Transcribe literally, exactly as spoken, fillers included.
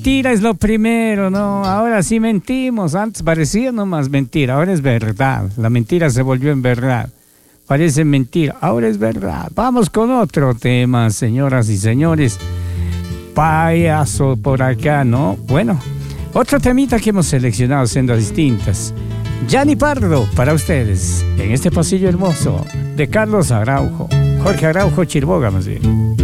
mentira es lo primero, ¿no? Ahora sí mentimos. Antes parecía nomás mentira, ahora es verdad. La mentira se volvió en verdad. Parece mentira, ahora es verdad. Vamos con otro tema, señoras y señores. Payaso por acá, ¿no? Bueno, otro temita que hemos seleccionado, sendas distintas. Gianni Pardo, para ustedes, en este pasillo hermoso de Carlos Araujo. Jorge Araujo Chirboga, más bien.